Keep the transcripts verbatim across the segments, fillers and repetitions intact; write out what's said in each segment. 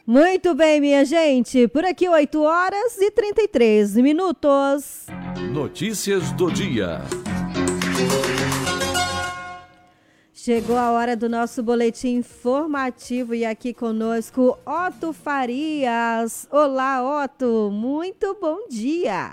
Muito bem, minha gente. Por aqui, oito horas e trinta e três minutos. Notícias do dia. Chegou a hora do nosso boletim informativo e aqui conosco Otto Farias. Olá, Otto. Muito bom dia.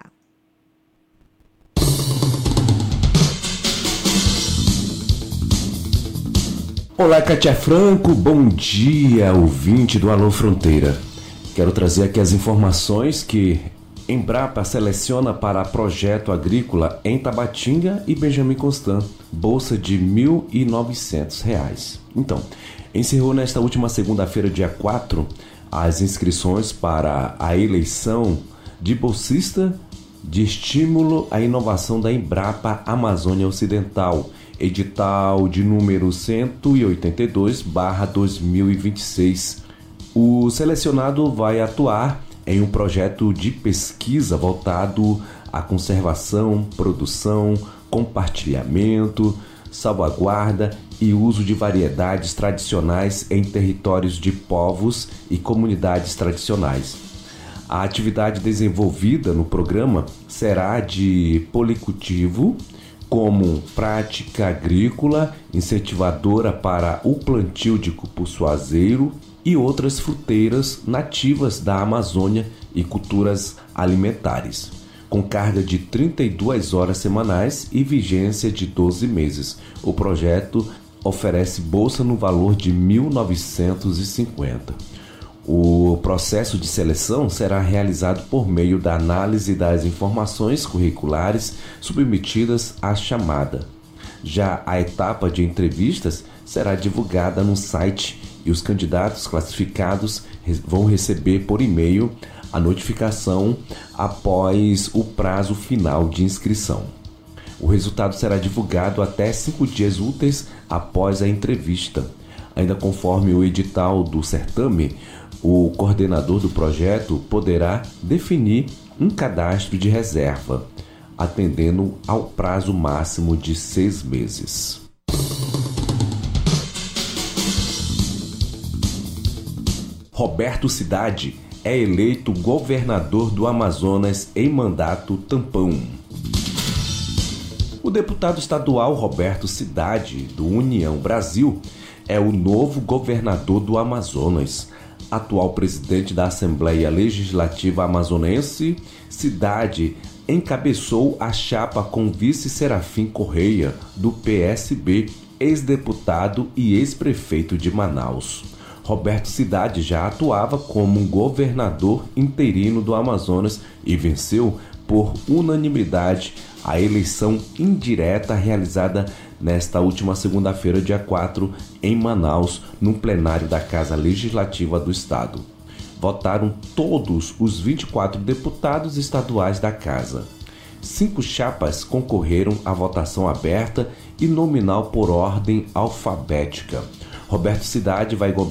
Olá, Kátia Franco, bom dia, ouvinte do Alô Fronteira. Quero trazer aqui as informações que Embrapa seleciona para projeto agrícola em Tabatinga e Benjamin Constant, bolsa de mil e novecentos reais. Então, encerrou nesta última segunda-feira, dia quatro, as inscrições para a eleição de bolsista de estímulo à inovação da Embrapa Amazônia Ocidental, edital de número cento e oitenta e dois barra dois mil e vinte e seis. O selecionado vai atuar em um projeto de pesquisa voltado à conservação, produção, compartilhamento, salvaguarda e uso de variedades tradicionais em territórios de povos e comunidades tradicionais. A atividade desenvolvida no programa será de policultivo, como prática agrícola incentivadora para o plantio de cupuaçuazeiro e outras fruteiras nativas da Amazônia e culturas alimentares, com carga de trinta e duas horas semanais e vigência de doze meses. O projeto oferece bolsa no valor de mil novecentos e cinquenta reais. O processo de seleção será realizado por meio da análise das informações curriculares submetidas à chamada. Já a etapa de entrevistas será divulgada no site e os candidatos classificados vão receber por e-mail a notificação após o prazo final de inscrição. O resultado será divulgado até cinco dias úteis após a entrevista. Ainda conforme o edital do certame, o coordenador do projeto poderá definir um cadastro de reserva, atendendo ao prazo máximo de seis meses. Roberto Cidade é eleito governador do Amazonas em mandato tampão. O deputado estadual Roberto Cidade, do União Brasil, é o novo governador do Amazonas. Atual presidente da Assembleia Legislativa Amazonense, Cidade encabeçou a chapa com vice Serafim Correia, do P S B, ex-deputado e ex-prefeito de Manaus. Roberto Cidade já atuava como um governador interino do Amazonas e venceu por unanimidade a eleição indireta realizada nesta última segunda-feira, dia quatro, em Manaus, no plenário da Casa Legislativa do Estado. Votaram todos os vinte e quatro deputados estaduais da Casa. Cinco chapas concorreram à votação aberta e nominal por ordem alfabética. Roberto Cidade vai